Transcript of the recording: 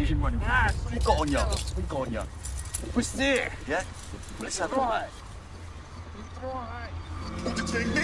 Asian one. What you got on you? What you got on you? What's there? Yeah? Let's have a look. Right.